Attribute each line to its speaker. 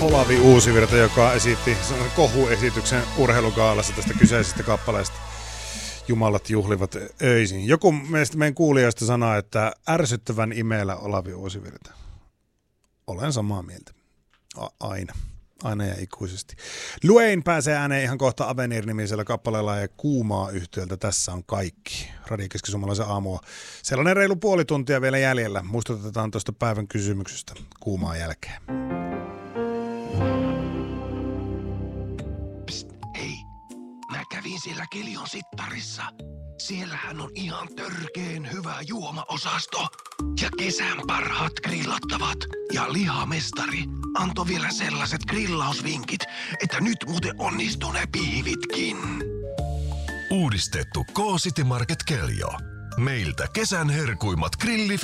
Speaker 1: Olavi Uusivirta, joka esitti kohuesityksen urheilugaalassa tästä kyseisestä kappaleesta Jumalat juhlivat öisin. Joku meidän kuulijoista sanoo, että ärsyttävän imeellä Olavi Uusivirta. Olen samaa mieltä. Aina ja ikuisesti. Luein pääsee ääneen ihan kohta Avenir-nimisellä kappaleella ja Kuumaa yhtiöltä. Tässä on kaikki. Radio Keski-Suomalaisen aamua. Sellainen reilu puoli tuntia vielä jäljellä. Muistutetaan tuosta päivän kysymyksestä Kuumaa jälkeen.
Speaker 2: Psst, hei. Mä kävin siellä Kelion sittarissa. Siellähän on ihan törkeen hyvä juomaosasto. Ja kesän parhaat grillattavat. Ja lihamestari antoi vielä sellaiset grillausvinkit, että nyt muuten onnistuu ne pihvitkin.
Speaker 3: Uudistettu K-City Market Keljo. Meiltä kesän herkuimmat